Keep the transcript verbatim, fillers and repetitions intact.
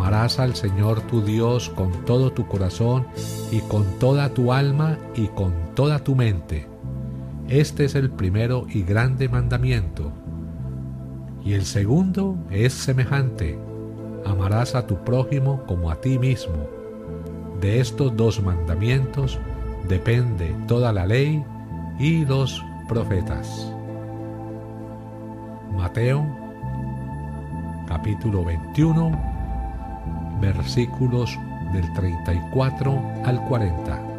Amarás al Señor tu Dios con todo tu corazón y con toda tu alma y con toda tu mente. Este es el primero y grande mandamiento. Y el segundo es semejante: amarás a tu prójimo como a ti mismo. De estos dos mandamientos depende toda la ley y los profetas. Mateo, capítulo veintiuno, versículos del treinta y cuatro al cuarenta.